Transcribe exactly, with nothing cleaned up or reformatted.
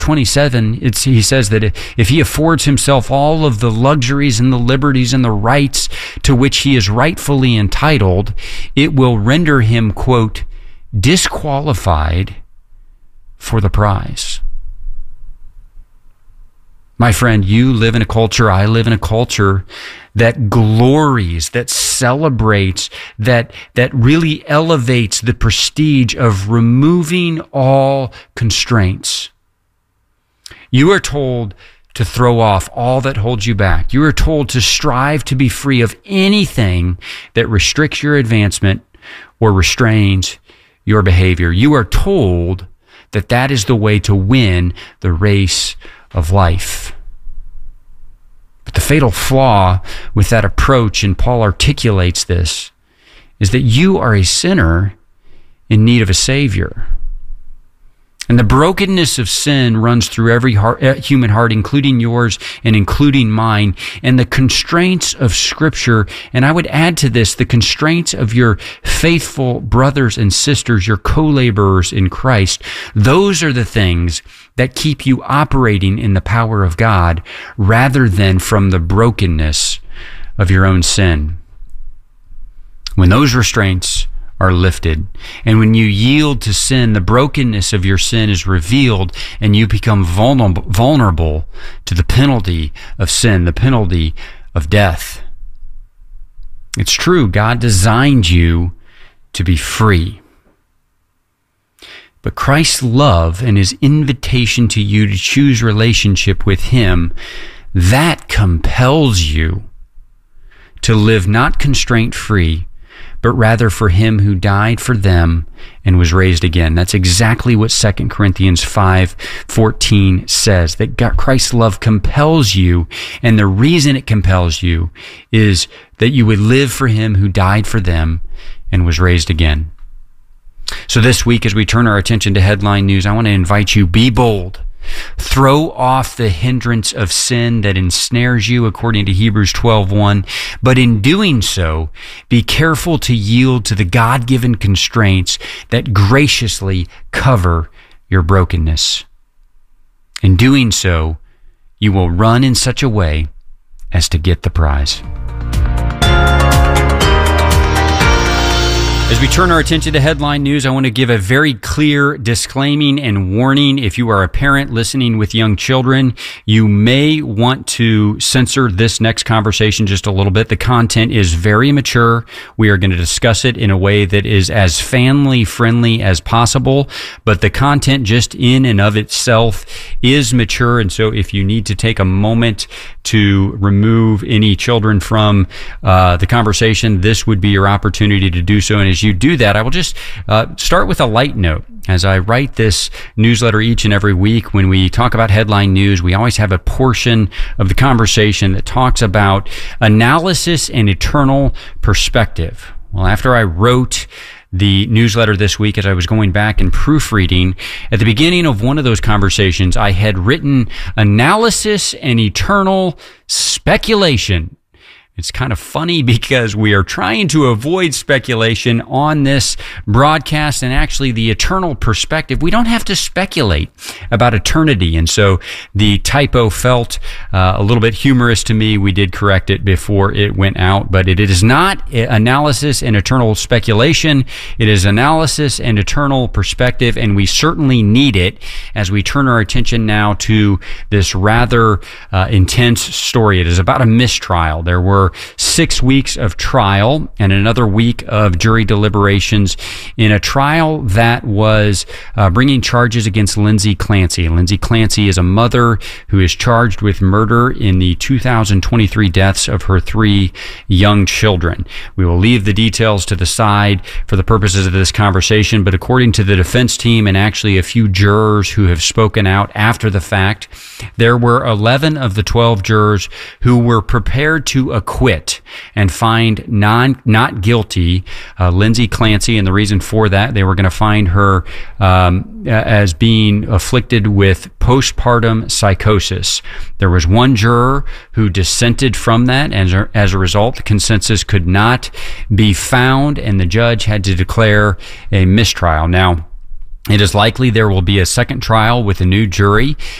twenty-seven, it's, he says that if he affords himself all of the luxuries and the liberties and the rights to which he is rightfully entitled, it will render him, quote, disqualified for the prize. My friend, you live in a culture, I live in a culture that glories, that celebrates, that, that really elevates the prestige of removing all constraints. You are told to throw off all that holds you back. You are told to strive to be free of anything that restricts your advancement or restrains your behavior. You are told that that is the way to win the race of life. But the fatal flaw with that approach, and Paul articulates this, is that you are a sinner in need of a Savior. And the brokenness of sin runs through every heart, human heart, including yours and including mine. And the constraints of Scripture, and I would add to this, the constraints of your faithful brothers and sisters, your co-laborers in Christ, those are the things that keep you operating in the power of God rather than from the brokenness of your own sin. When those restraints are lifted, and when you yield to sin, the brokenness of your sin is revealed, and you become vulnerable, vulnerable to the penalty of sin, the penalty of death. It's true, God designed you to be free. But Christ's love and his invitation to you to choose relationship with him, that compels you to live not constraint-free, but rather for him who died for them and was raised again. That's exactly what Second Corinthians five fourteen says, that God, Christ's love compels you, and the reason it compels you is that you would live for him who died for them and was raised again. So this week, as we turn our attention to headline news, I want to invite you, be bold. Throw off the hindrance of sin that ensnares you, according to Hebrews twelve one. But in doing so, be careful to yield to the God-given constraints that graciously cover your brokenness. In doing so, you will run in such a way as to get the prize. As we turn our attention to headline news, I want to give a very clear disclaiming and warning. If you are a parent listening with young children, you may want to censor this next conversation just a little bit. The content is very mature. We are going to discuss it in a way that is as family-friendly as possible, but the content just in and of itself is mature, and so if you need to take a moment to remove any children from uh, the conversation, this would be your opportunity to do so. And as you do that, I will just uh, start with a light note. As I write this newsletter each and every week, when we talk about headline news, we always have a portion of the conversation that talks about analysis and eternal perspective. Well, after I wrote the newsletter this week, as I was going back and proofreading, at the beginning of one of those conversations, I had written analysis and eternal speculation. It's kind of funny because we are trying to avoid speculation on this broadcast, and actually the eternal perspective. We don't have to speculate about eternity. And so the typo felt uh, a little bit humorous to me. We did correct it before it went out, but it is not analysis and eternal speculation. It is analysis and eternal perspective, and we certainly need it as we turn our attention now to this rather uh, intense story. It is about a mistrial. There were six weeks of trial and another week of jury deliberations in a trial that was uh, bringing charges against Lindsay Clancy. Lindsay Clancy is a mother who is charged with murder in the two thousand twenty-three deaths of her three young children. We will leave the details to the side for the purposes of this conversation, but according to the defense team and actually a few jurors who have spoken out after the fact, there were eleven of the twelve jurors who were prepared to acquit and find non not guilty uh, Lindsay Clancy, and the reason for that, they were going to find her um, as being afflicted with postpartum psychosis. There was one juror who dissented from that, and as a, as a result, the consensus could not be found, and the judge had to declare a mistrial. Now, It is likely there will be a second trial with a new jury.